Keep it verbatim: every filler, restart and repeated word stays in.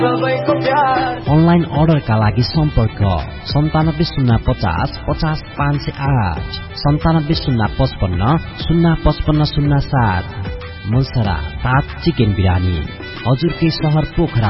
Online अर्डरका लागि सम्पर्क सन्तानब्बे शून्य पचास पचास पाँच सय आठ सन्तानब्बे शून्य पचपन्न शून्य पचपन्न शून्य सात। मुलसरा ताज चिकन बिरानी हजुरकै सहर पोखरा